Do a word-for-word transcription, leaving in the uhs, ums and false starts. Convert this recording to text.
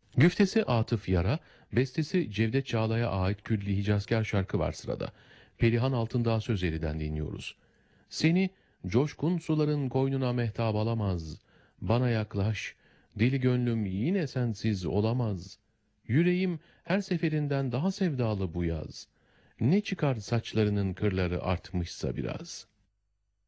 Güftesi Atıf Yara, bestesi Cevdet Çağla'ya ait Külli Hicazkar şarkı var sırada. Perihan Altındağ sözlerinden dinliyoruz. Seni coşkun suların koynuna mehtap alamaz. Bana yaklaş, deli gönlüm yine sensiz olamaz. Yüreğim her seferinden daha sevdalı bu yaz. Ne çıkar saçlarının kırları artmışsa biraz.''